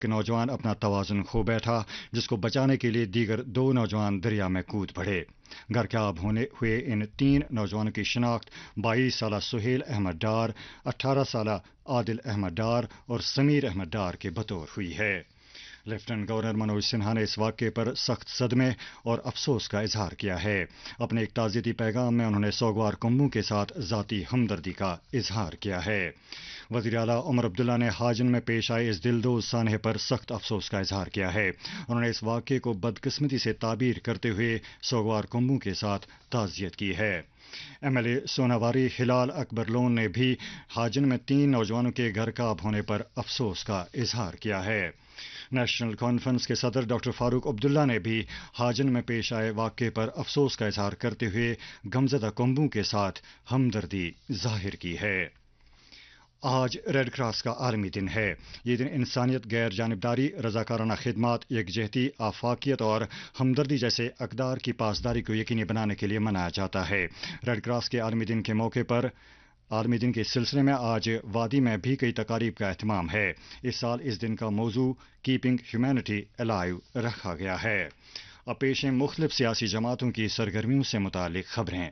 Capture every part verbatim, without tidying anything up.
कि नौजवान अपना तवाज़ुन खो बैठा, जिसको बचाने के लिए दीगर दो नौजवान दरिया में कूद पड़े। गर्काब होने हुए इन तीन नौजवानों की शिनाख्त बाईस साला सुहेल अहमद डार, अठारह साला आदिल अहमद डार और समीर अहमद डार के बतौर हुई है। लेफ्टिनेंट गवर्नर मनोज सिन्हा ने इस वाक़े पर सख्त सदमे और अफसोस का इजहार किया है। अपने एक ताज़ियती पैगाम में उन्होंने सोगवार कुंबों के साथ ज़ाती हमदर्दी का इजहार किया है। वज़ीर आला उमर अब्दुल्ला ने हाजन में पेश आए इस दिलदोज़ सानहे पर सख्त अफसोस का इजहार किया है। उन्होंने इस वाक़े को बदकिस्मती से ताबीर करते हुए सोगवार कुंबों के साथ ताज़ियत की है। एमएलए सोनावारी हिलाल अकबर लोन ने भी हाजन में तीन नौजवानों के गर्काब होने पर अफसोस का इजहार किया है। नेशनल कॉन्फ्रेंस के सदर डॉक्टर फारूक अब्दुल्ला ने भी हाजन में पेश आए वाक़े पर अफसोस का इजहार करते हुए गमज़दा कुंबों के साथ हमदर्दी जाहिर की है। आज रेड क्रॉस का आलमी दिन है। ये दिन इंसानियत, गैर जानिबदारी, रज़ाकाराना खिदमत, यकजहती, आफाकियत और हमदर्दी जैसे अक़दार की पासदारी को यकीनी बनाने के लिए मनाया जाता है। रेड क्रॉस के आलमी दिन के मौके पर आलमी दिन के सिलसिले में आज वादी में भी कई तकारीब का एहतमाम है। इस साल इस दिन का मौजू कीपिंग ह्यूमैनिटी अलाइव रखा गया है। अब पेश हैं मुख्तलिफ सियासी जमातों की सरगर्मियों से मुतालिक खबरें।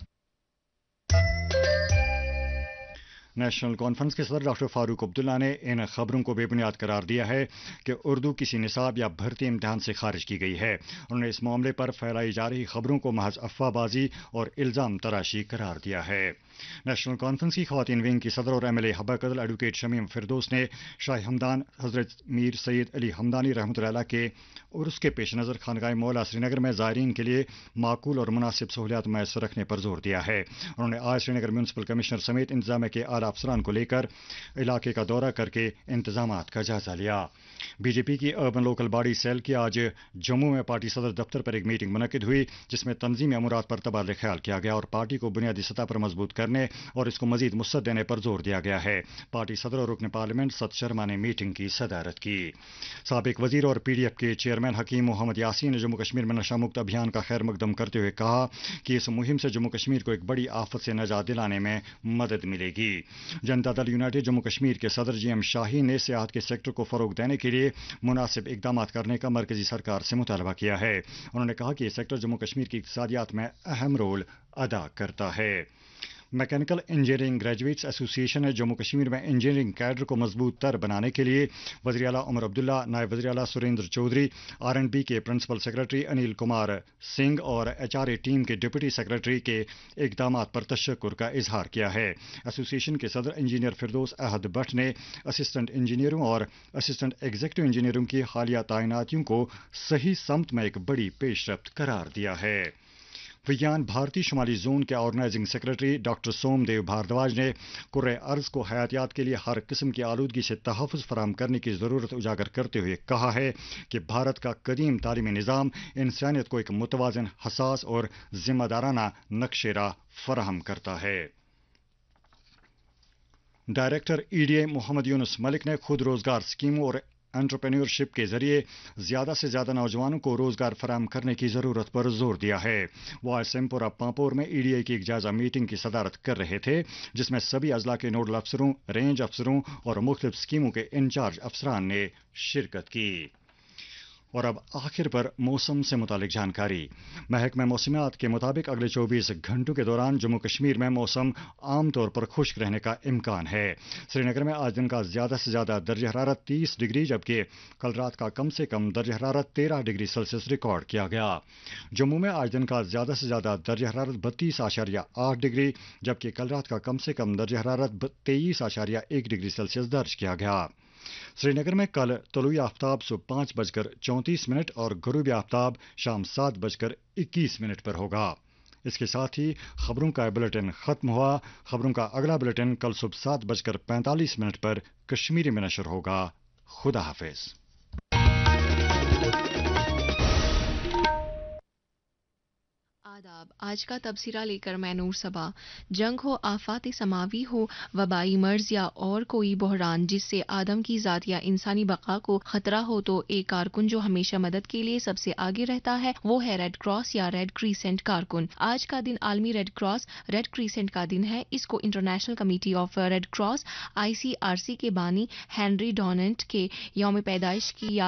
नेशनल कॉन्फ्रेंस के सदर डॉक्टर फारूक अब्दुल्ला ने इन खबरों को बेबुनियाद करार दिया है कि उर्दू किसी निसाब या भर्ती इम्तिहान से खारिज की गई है। उन्होंने इस मामले पर फैलाई जा रही खबरों को महज अफवाहबाजी और इल्ज़ाम तराशी करार दिया है। नेशनल कॉन्फ्रेंस की ख़वातीन विंग की सदर और एमएलए हब्बा कदल एडवोकेट शमीम फिरदौस ने शाह हमदान हज़रत मीर सैयद अली हमदानी रहमतुल्लाह अलैह के उर्स के पेश नज़र खानगाह मौला श्रीनगर में ज़ायरीन के लिए माकूल और मुनासिब सहूलियात मैसर रखने पर जोर दिया है। उन्होंने आज श्रीनगर म्यूनसिपल कमिश्नर समेत इंतजामिया के आला अफसरान को लेकर इलाके का दौरा करके इंतजामात का जायजा लिया। बीजेपी की अर्बन लोकल बॉडी सेल की आज जम्मू में पार्टी सदर दफ्तर पर एक मीटिंग मुनक्किद हुई, जिसमें तंजीमी अमूरात पर तबादला ख्याल किया गया और पार्टी को बुनियादी सतह पर मजबूत करने और इसको मजीद मुस्सद देने पर जोर दिया गया है। पार्टी सदर और रुकन पार्लियामेंट सत शर्मा ने मीटिंग की सदारत की। साबिक वजीर और पीडीएफ के चेयरमैन हकीम मोहम्मद यासीन ने जम्मू कश्मीर में नशा मुक्त अभियान का खैर मकदम करते हुए कहा कि इस मुहिम से जम्मू कश्मीर को एक बड़ी आफत से निजात दिलाने में मदद मिलेगी। जनता दल यूनाइटेड जम्मू कश्मीर के सदर जी एम शाही ने सियाहत के सेक्टर को फरोग देने के लिए मुनासिब इकदाम करने का मरकजी सरकार से मुतालबा किया है। उन्होंने कहा कि यह सेक्टर जम्मू कश्मीर की इक्तिसादियात में अहम रोल अदा करता है। मैकेनिकल इंजीनियरिंग ग्रेजुएट्स एसोसिएशन ने जम्मू कश्मीर में इंजीनियरिंग कैडर को मजबूत तर बनाने के लिए वज़ीर आला उमर अब्दुल्ला, नायब वज़ीर आला Surendra Chaudhary, are and B के प्रिंसिपल सेक्रेटरी अनिल कुमार सिंह और एच आर ए टीम के डिप्टी सेक्रेटरी के इकदाम पर तशक्कुर का इजहार किया है। एसोसिएशन के सदर इंजीनियर फिरदौस अहद भट्ट ने असिस्टेंट इंजीनियरों और असिस्टेंट एग्जीक्यूटिव इंजीनियरों की हालिया तैनातियों को सही समत में एक बड़ी पेशरफ्त करार दिया है। विज्ञान भारती शुमाली जोन के organising secretary doctor Somdev Bhardwaj ने कुर्रे अर्ज को हयातियात के लिए हर किस्म की आलूदगी से तहफ़्फ़ुज़ फराहम करने की ज़रूरत उजागर करते हुए कहा है कि भारत का कदीम तालीमी निज़ाम इंसानियत को एक मुतवाज़िन, हसास और जिम्मेदाराना नक्शे राह फराहम करता है। डायरेक्टर ईडीए मोहम्मद यूनुस मलिक ने खुद रोजगार स्कीमों और एंटरप्रेन्योरशिप के जरिए ज़्यादा से ज़्यादा नौजवानों को रोज़गार फराहम करने की ज़रूरत पर जोर दिया है। वो आज सेमपुरा पांपोर में ईडीए की एक जायजा मीटिंग की सदारत कर रहे थे, जिसमें सभी अजला के नोडल अफसरों, रेंज अफसरों और मुख्तलिफ स्कीमों के इंचार्ज अफसरान ने शिरकत की। और अब आखिर पर मौसम से मुतालिक जानकारी। महकमा मौसमियात के मुताबिक अगले चौबीस घंटों के दौरान जम्मू कश्मीर में मौसम आमतौर पर खुश्क रहने का इम्कान है। श्रीनगर में आज दिन का ज़्यादा से ज़्यादा दर्जा हरारत तीस डिग्री जबकि कल रात का कम से कम दर्जा हरारत तेरह डिग्री सेल्सियस रिकॉर्ड किया गया। जम्मू में आज दिन का ज़्यादा से ज़्यादा दर्जा हरारत बत्तीस आशारिया आठ डिग्री जबकि कल रात का कम से कम दर्जा हरारत तेईस आशारिया एक डिग्री सेल्सियस दर्ज किया गया। श्रीनगर में कल तलुई आफ्ताब सुबह पाँच बजकर चौंतीस मिनट और गरूबी आफ्ताब शाम सात बजकर इक्कीस मिनट पर होगा। इसके साथ ही खबरों का बुलेटिन खत्म हुआ। खबरों का अगला बुलेटिन कल सुबह सात बजकर पैंतालीस मिनट पर कश्मीरी में नशर होगा। खुदा हाफिज। आदाब। آج کا تبصرہ لے کر میں نور صبا. جنگ ہو، آفات سماوی ہو، وبائی مرض یا اور کوئی بحران جس سے آدم کی ذات یا انسانی بقا کو خطرہ ہو، تو ایک کارکن جو ہمیشہ مدد کے لیے سب سے آگے رہتا ہے وہ ہے ریڈ کراس یا ریڈ کریسنٹ کارکن. آج کا دن عالمی ریڈ کراس ریڈ کریسنٹ کا دن ہے. اس کو international committee of red cross I C R C کے بانی ہینری ڈوننٹ کے یوم پیدائش کی